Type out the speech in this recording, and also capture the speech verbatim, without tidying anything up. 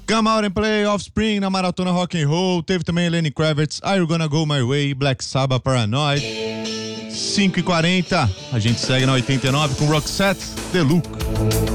Come Out and Play, Offspring na Maratona Rock and Roll. Teve também Lenny Kravitz, Are You Gonna Go My Way, Black Sabbath, Paranoid. cinco e quarenta, a gente segue na oitenta e nove com Roxette, The Look.